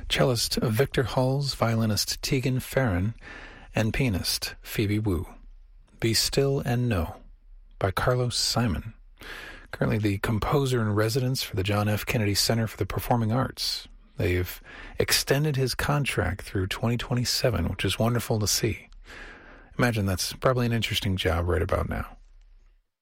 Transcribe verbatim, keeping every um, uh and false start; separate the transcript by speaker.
Speaker 1: cellist Victor Hulse, violinist Tegan Farron, and pianist Phoebe Wu. Be Still and Know by Carlos Simon, currently the composer in residence for the John F. Kennedy Center for the Performing Arts. They've extended his contract through twenty twenty-seven, which is wonderful to see. Imagine that's probably an interesting job right about now.